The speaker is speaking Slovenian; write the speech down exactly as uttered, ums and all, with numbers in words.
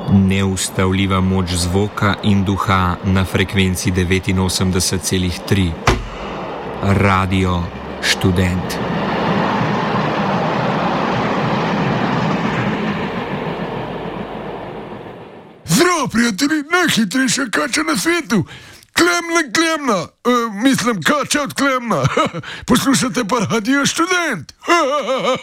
Neustavljiva moč zvoka in duha na frekvenci devetinosemdeset celih tri. Radio Študent. Zdravo, prijatelji, najhitrejša kača na svetu. Klemna, klemna, uh, mislim, kača od Klemna. Poslušate pa Radio Študent.